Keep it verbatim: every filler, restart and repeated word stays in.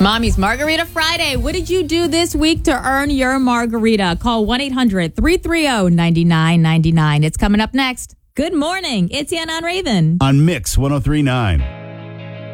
Mommy's Margarita Friday. What did you do this week to earn your margarita? Call one eight hundred three three zero nine nine nine nine. It's coming up next. Good morning. It's Yana on Raven. On Mix one oh three point nine.